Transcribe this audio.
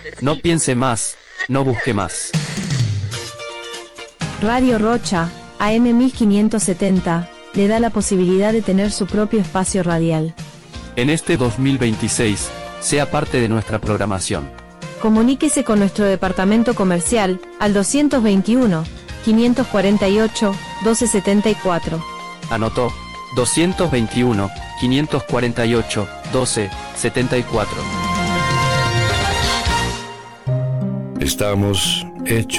No piense más, no busque más. Radio Rocha, AM 1570, le da la posibilidad de tener su propio espacio radial. En este 2026, sea parte de nuestra programación. Comuníquese con nuestro departamento comercial, al 221 548 1274. Anotó, 221 548 1274. Estamos hechos